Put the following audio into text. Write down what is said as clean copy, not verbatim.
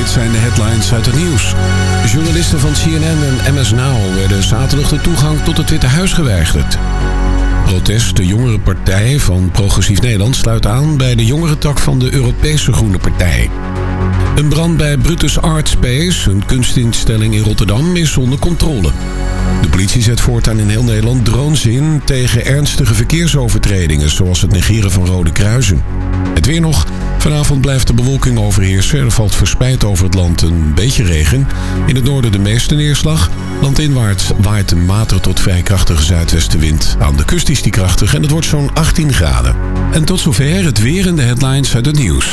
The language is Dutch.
dit zijn de headlines uit het nieuws. Journalisten van CNN en MS Now werden zaterdag de toegang tot het Witte Huis geweigerd. Protest, de jongere partij van Progressief Nederland, sluit aan bij de jongerentak van de Europese Groene Partij. Een brand bij Brutus Art Space, een kunstinstelling in Rotterdam, is onder controle. De politie zet voortaan in heel Nederland drones in tegen ernstige verkeersovertredingen, zoals het negeren van rode kruisen. Het weer nog. Vanavond blijft de bewolking overheersen. Er valt verspreid over het land een beetje regen. In het noorden de meeste neerslag. Landinwaarts waait een matige tot vrij krachtige zuidwestenwind. Aan de kust is die krachtig en het wordt zo'n 18 graden. En tot zover het weer en de headlines uit het nieuws.